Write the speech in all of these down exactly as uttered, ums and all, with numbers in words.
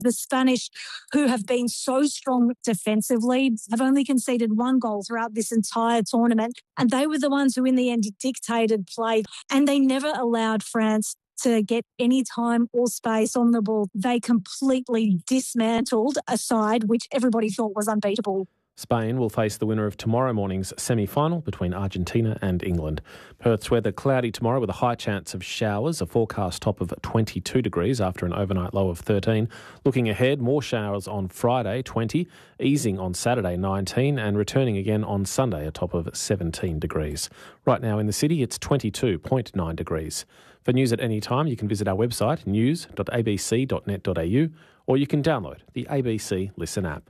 The Spanish, who have been so strong defensively, have only conceded one goal throughout this entire tournament. And they were the ones who in the end dictated play. And they never allowed France to get any time or space on the ball. They completely dismantled a side which everybody thought was unbeatable. Spain will face the winner of tomorrow morning's semi-final between Argentina and England. Perth's weather cloudy tomorrow with a high chance of showers, a forecast top of twenty-two degrees after an overnight low of thirteen. Looking ahead, more showers on Friday, twenty, easing on Saturday, nineteen, and returning again on Sunday, a top of seventeen degrees. Right now in the city, it's twenty-two point nine degrees. For news at any time, you can visit our website, news dot a b c dot net dot a u, or you can download the A B C Listen app.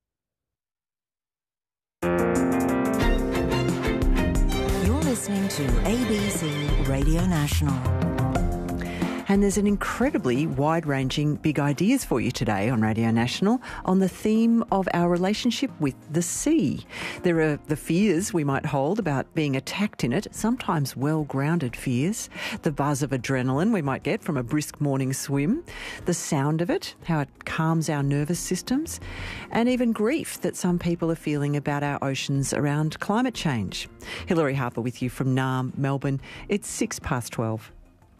You're listening to A B C Radio National. And there's an incredibly wide-ranging big ideas for you today on Radio National on the theme of our relationship with the sea. There are the fears we might hold about being attacked in it, sometimes well-grounded fears, the buzz of adrenaline we might get from a brisk morning swim, the sound of it, how it calms our nervous systems, and even grief that some people are feeling about our oceans around climate change. Hilary Harper with you from Naarm, Melbourne. It's six past twelve.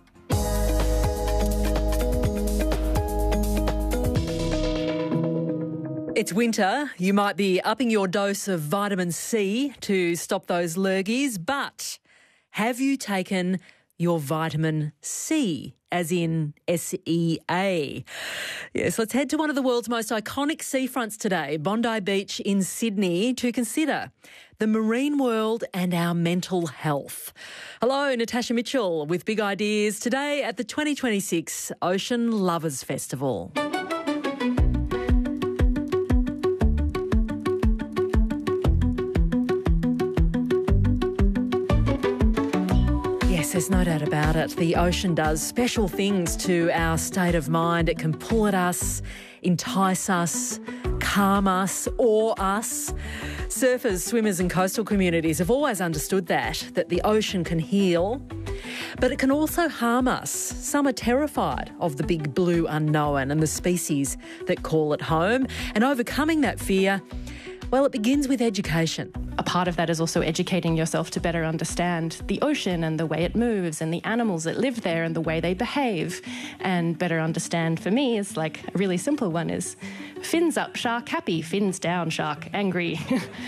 It's winter. You might be upping your dose of vitamin C to stop those lurgies, but have you taken your vitamin C, as in S E A? Yes, let's head to one of the world's most iconic seafronts today, Bondi Beach in Sydney, to consider the marine world and our mental health. Hello, Natasha Mitchell with big ideas today at the twenty twenty-six Ocean Lovers Festival. There's no doubt about it. The ocean does special things to our state of mind. It can pull at us, entice us, calm us, awe us. Surfers, swimmers and coastal communities have always understood that, that the ocean can heal, but it can also harm us. Some are terrified of the big blue unknown and the species that call it home. And overcoming that fear, well, it begins with education. A part of that is also educating yourself to better understand the ocean and the way it moves and the animals that live there and the way they behave. And better understand, for me, is like a really simple one is fins up, shark happy, fins down, shark angry.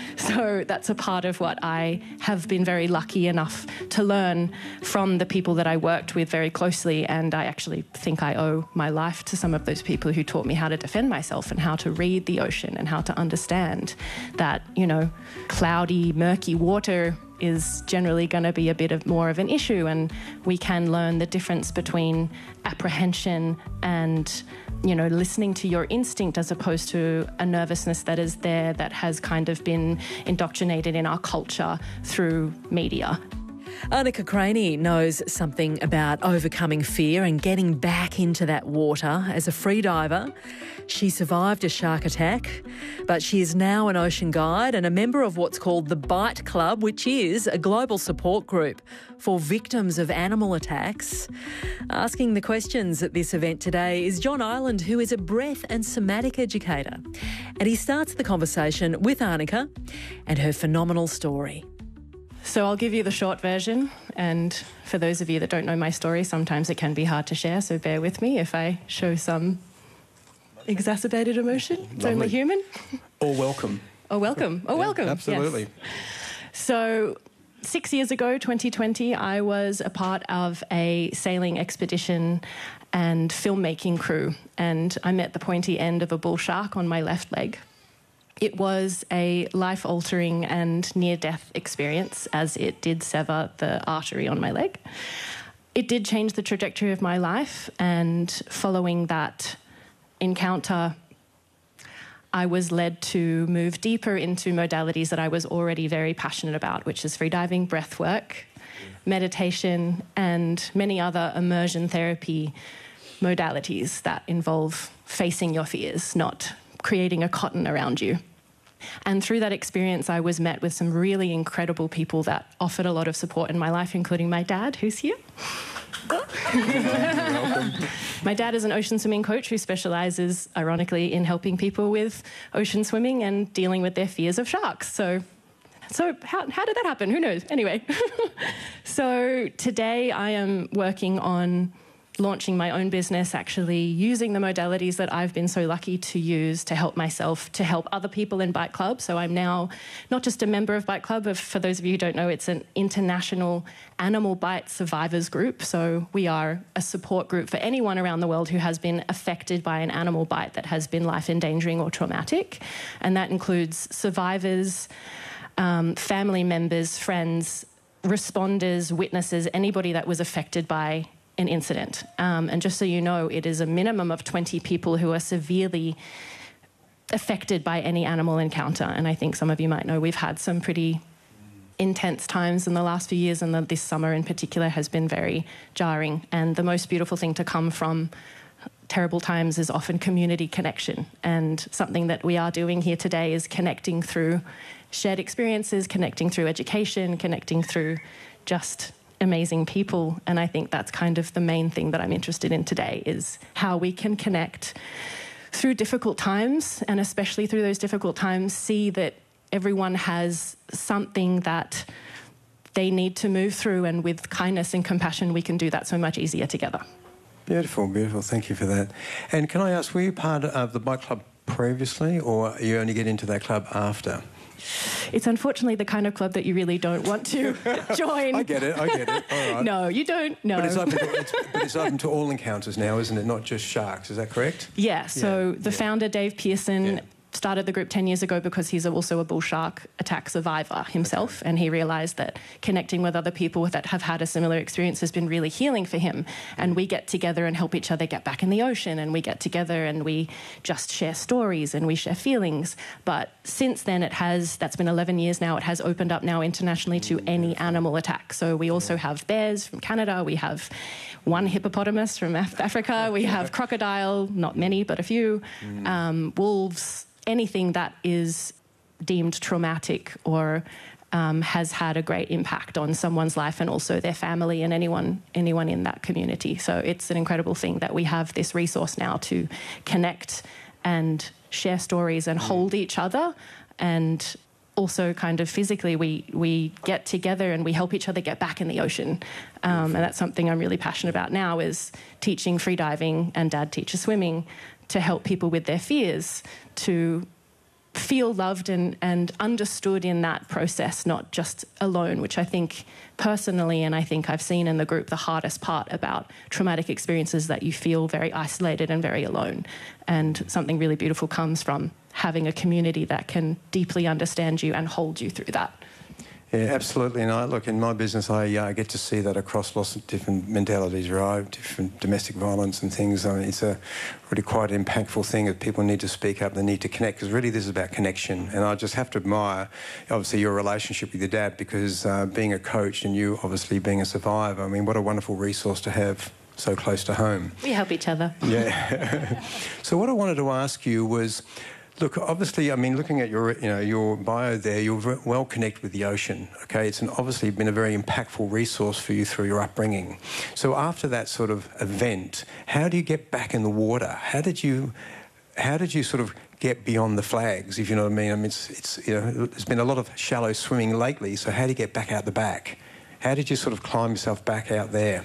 So that's a part of what I have been very lucky enough to learn from the people that I worked with very closely. And I actually think I owe my life to some of those people who taught me how to defend myself and how to read the ocean and how to understand that, you know, cloudy, murky water is generally going to be a bit of more of an issue, and we can learn the difference between apprehension and, you know, listening to your instinct as opposed to a nervousness that is there that has kind of been indoctrinated in our culture through media. Annika Craney knows something about overcoming fear and getting back into that water as a freediver. She survived a shark attack, but she is now an ocean guide and a member of what's called the Bite Club, which is a global support group for victims of animal attacks. Asking the questions at this event today is John Ireland, who is a breath and somatic educator. And he starts the conversation with Annika and her phenomenal story. So I'll give you the short version, and for those of you that don't know my story, sometimes it can be hard to share, so bear with me if I show some exacerbated emotion. It's only human. Or welcome. Oh, welcome. Oh, yeah, welcome. Absolutely. Yes. So six years ago, twenty twenty, I was a part of a sailing expedition and filmmaking crew, and I met the pointy end of a bull shark on my left leg. It was a life-altering and near-death experience, as it did sever the artery on my leg. It did change the trajectory of my life, and following that encounter, I was led to move deeper into modalities that I was already very passionate about, which is freediving, breathwork, meditation, and many other immersion therapy modalities that involve facing your fears, not creating a cotton around you. And through that experience, I was met with some really incredible people that offered a lot of support in my life, including my dad, who's here. My dad is an ocean swimming coach who specialises, ironically, in helping people with ocean swimming and dealing with their fears of sharks. So, so how, how did that happen? Who knows? Anyway, so today I am working on launching my own business, actually using the modalities that I've been so lucky to use to help myself, to help other people in Bite Club. So I'm now not just a member of Bite Club, but for those of you who don't know, it's an international animal bite survivors group. So we are a support group for anyone around the world who has been affected by an animal bite that has been life-endangering or traumatic. And that includes survivors, um, family members, friends, responders, witnesses, anybody that was affected by an incident. Um, and just so you know, it is a minimum of twenty people who are severely affected by any animal encounter. And I think some of you might know we've had some pretty intense times in the last few years, and the, this summer in particular has been very jarring. And the most beautiful thing to come from terrible times is often community connection. And something that we are doing here today is connecting through shared experiences, connecting through education, connecting through just amazing people. And I think that's kind of the main thing that I'm interested in today, is how we can connect through difficult times, and especially through those difficult times, see that everyone has something that they need to move through, and with kindness and compassion we can do that so much easier together. Beautiful, beautiful. Thank you for that. And can I ask, were you part of the Bite Club previously, or you only get into that club after? It's unfortunately the kind of club that you really don't want to join. I get it, I get it. All right. No, you don't. No. But it's, open to, it's, but it's open to all encounters now, isn't it? Not just sharks, is that correct? Yeah, so yeah. the yeah. founder, Dave Pearson, yeah. started the group ten years ago because he's also a bull shark attack survivor himself, okay. and he realised that connecting with other people that have had a similar experience has been really healing for him. And we get together and help each other get back in the ocean, and we get together and we just share stories and we share feelings. But since then, it has, that's been eleven years now, it has opened up now internationally to any animal attack. So we also have bears from Canada, we have one hippopotamus from Af- Africa, we have crocodile, not many, but a few, um, wolves, anything that is deemed traumatic or um, has had a great impact on someone's life and also their family and anyone anyone in that community. So it's an incredible thing that we have this resource now to connect and share stories and hold each other, and also kind of physically we we get together and we help each other get back in the ocean. Um, and that's something I'm really passionate about now, is teaching freediving, and Dad teaches swimming, to help people with their fears to feel loved and, and understood in that process, not just alone, which I think personally, and I think I've seen in the group, the hardest part about traumatic experiences, that you feel very isolated and very alone. And something really beautiful comes from having a community that can deeply understand you and hold you through that. Yeah, absolutely. And I look, in my business, I uh, get to see that across lots of different mentalities, right? Different domestic violence and things. I mean, it's a really quite an impactful thing that people need to speak up, they need to connect, because really this is about connection. And I just have to admire, obviously, your relationship with your dad, because uh, being a coach and you obviously being a survivor, I mean, what a wonderful resource to have so close to home. We help each other. Yeah. So what I wanted to ask you was, look, obviously, I mean, looking at your, you know, your bio there, you're well connected with the ocean, okay? It's an, obviously been a very impactful resource for you through your upbringing. So after that sort of event, how do you get back in the water? How did you, how did you sort of get beyond the flags, if you know what I mean? I mean, it's, it's you know, there's been a lot of shallow swimming lately, so how do you get back out the back? How did you sort of climb yourself back out there?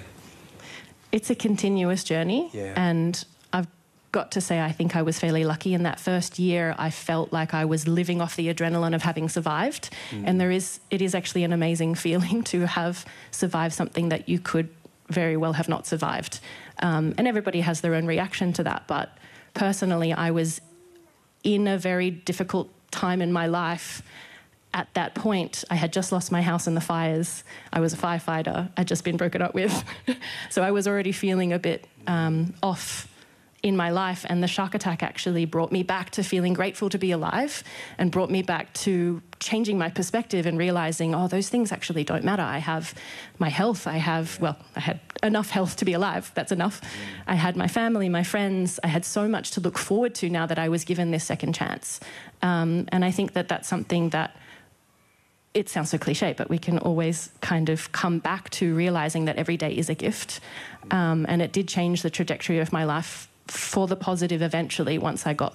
It's a continuous journey, yeah. and I've got to say I think I was fairly lucky. In that first year, I felt like I was living off the adrenaline of having survived, mm. and there is it is actually an amazing feeling to have survived something that you could very well have not survived. Um, and everybody has their own reaction to that, but personally I was in a very difficult time in my life. At that point, I had just lost my house in the fires. I was a firefighter. I'd just been broken up with. So I was already feeling a bit um, off in my life, and the shark attack actually brought me back to feeling grateful to be alive, and brought me back to changing my perspective and realising, oh, those things actually don't matter. I have my health. I have, well, I had enough health to be alive. That's enough. I had my family, my friends. I had so much to look forward to now that I was given this second chance. Um, and I think that that's something that it sounds so cliche, but we can always kind of come back to realizing that every day is a gift. Um, and it did change the trajectory of my life for the positive eventually once I got